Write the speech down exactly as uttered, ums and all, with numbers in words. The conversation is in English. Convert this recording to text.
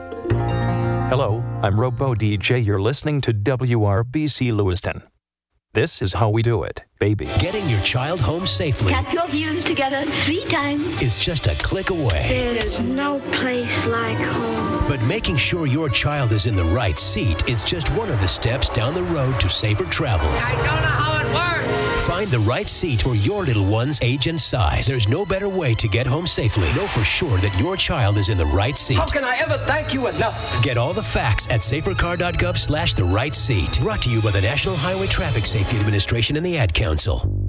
Hello, I'm Robo D J. You're listening to W R B C Lewiston. This is how we do it, baby. Getting your child home safely Tap your views together three times. is just a click away. There is no place like home. But making sure your child is in the right seat is just one of the steps down the road to safer travels. I don't know how it works. Find the right seat for your little one's age and size. There's no better way to get home safely. Know for sure that your child is in the right seat. How can I ever thank you enough? Get all the facts at safercar.gov slash the right seat. Brought to you by the National Highway Traffic Safety Administration and the Ad Council.